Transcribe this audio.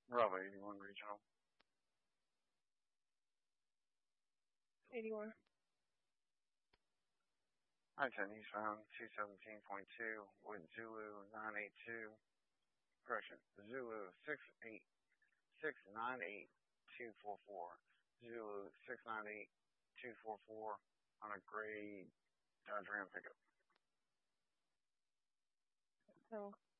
Bravo 81 Regional. 81. I-10 eastbound 217.2 with Zulu 982. Correction, Zulu 698-244. Zulu 698-244 on a gray Dodge Ram pickup. So